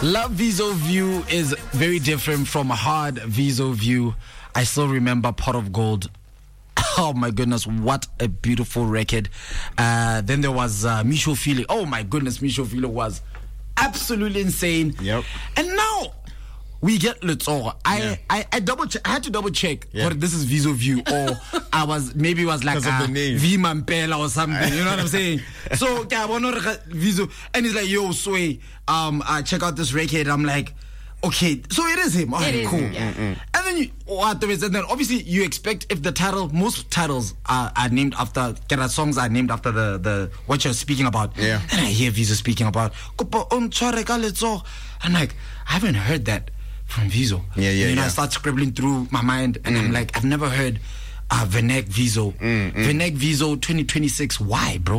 Love Viso View is very different from Hard Viso View. I still remember Pot of Gold. Oh my goodness, what a beautiful record. Then there was Misho Feeling. Oh my goodness, Misho Feeling was absolutely insane. Yep. And now we get Letsogo. I had to double check whether this is Viso View or maybe it was like a V Mampela or something. You know what I'm saying? So Viso, and he's like, yo, Sway, check out this record. I'm like, okay, so it is him. All right, cool. And then and then obviously you expect if the title, most titles are named after, songs are named after the what you're speaking about. Yeah. And I hear Viso speaking about, I'm like, I haven't heard that from Viso. Yeah. I start scribbling through my mind, and I'm like, I've never heard Venek Viso. Venek Viso 2026. Why, bro?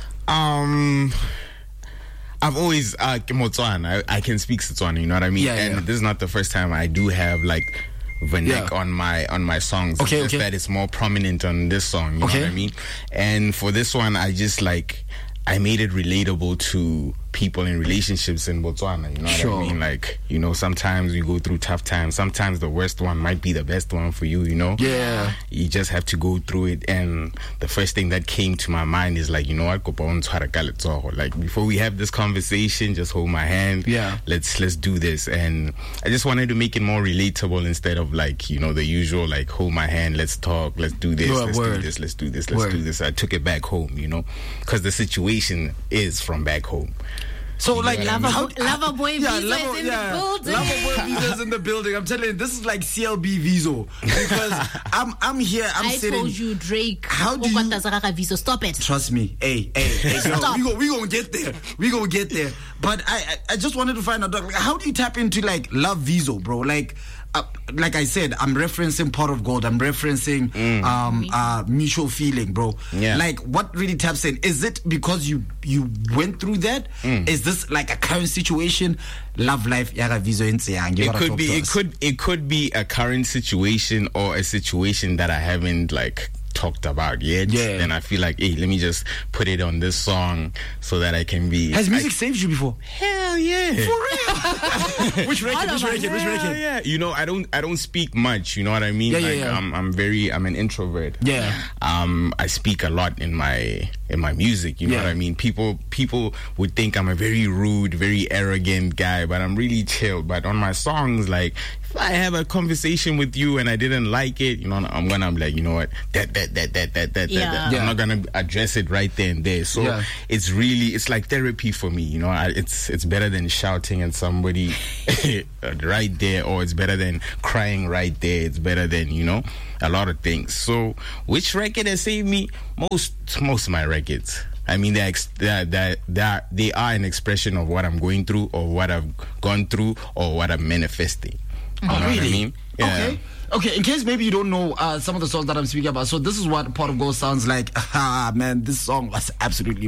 I've always Motswana. I can speak Setswana, you know what I mean? And this is not the first time I do have like Venek on my songs. Okay, it's just that it's more prominent on this song, you know what I mean? And for this one, I just like I made it relatable to people in relationships in Botswana, you know what I mean? Like, you know, sometimes you go through tough times. Sometimes the worst one might be the best one for you, you know? Yeah. You just have to go through it. And the first thing that came to my mind is like, you know what? Like, before we have this conversation, just hold my hand. Yeah. Let's do this. And I just wanted to make it more relatable instead of like, you know, the usual like, hold my hand, let's talk, let's do this, let's do this. I took it back home, you know? Because the situation is from back home. So like Lover Boy Viso is in the building. Lover Boy Viso is in the building. I'm telling you, this is like CLB Viso because I'm here. I sitting. told you, Drake. How do you Viso? Stop it. Trust me. Hey, Stop. we gonna get there. We gonna get there. But I just wanted to find out, like, how do you tap into like Love Viso, bro? Like I said, I'm referencing Pot of Gold. I'm referencing Mutual Feeling, bro. Yeah. Like, what really taps in? Is it because you went through that? Is this like a current situation? Love life, yaga Viso It could be a current situation or a situation that I haven't like talked about yet. Then I feel like, hey, let me just put it on this song so that I can be. Has music saved you before? Hell yeah. For real? Which record? Yeah. You know, I don't speak much, you know what I mean? I'm an introvert. Yeah. I speak a lot in my music, you know what I mean? People would think I'm a very rude, very arrogant guy, but I'm really chill. But on my songs, like, if I have a conversation with you and I didn't like it, you know, I'm gonna be like, you know what, that. I'm not gonna address it right there and there. So it's like therapy for me, you know. It's better than shouting at somebody right there, or it's better than crying right there. It's better than, you know, a lot of things. So which record has saved me? Most of my records. I mean, they are an expression of what I'm going through, or what I've gone through, or what I'm manifesting. You know what I mean? Yeah. Okay, in case maybe you don't know some of the songs that I'm speaking about, so this is what Pot of Gold sounds like. Man, this song was absolutely